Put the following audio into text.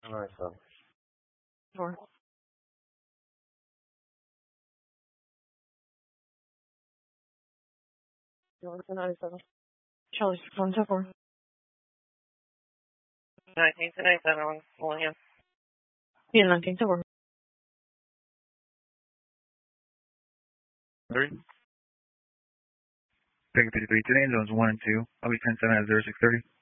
97. Four. You're 97. Charlie 6124. 1997, William. Yeah, 1924. 3. Pick 53 today, zones 1 and 2. I'll be 10-7 at 0630.